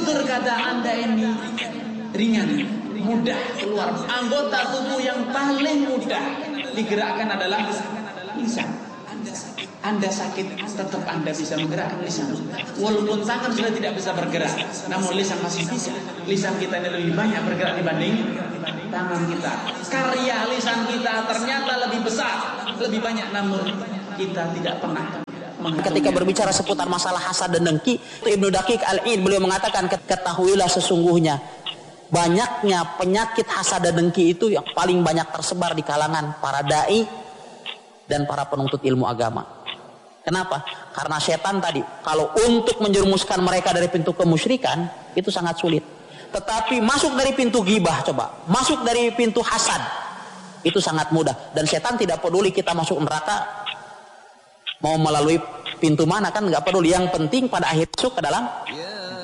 tutur kata Anda ini ringan, mudah keluar. Anggota tubuh yang paling mudah digerakkan adalah lisan. Anda sakit, tetap Anda bisa menggerakkan lisan. Walaupun tangan sudah tidak bisa bergerak, namun lisan masih bisa. Lisan kita ini lebih banyak bergerak dibanding tangan kita. Karya lisan kita ternyata lebih besar, lebih banyak, namun kita tidak pernah. Ketika berbicara seputar masalah hasad dan dengki, Ibnu Daqiq Al-Id beliau mengatakan, ketahuilah sesungguhnya banyaknya penyakit hasad dan dengki itu yang paling banyak tersebar di kalangan para dai dan para penuntut ilmu agama. Kenapa? Karena setan tadi, kalau untuk menjerumuskan mereka dari pintu kemusyrikan, itu sangat sulit. Tetapi masuk dari pintu ghibah, coba. Masuk dari pintu hasad, itu sangat mudah. Dan setan tidak peduli kita masuk neraka, mau melalui pintu mana, kan nggak peduli. Yang penting pada akhir masuk ke dalam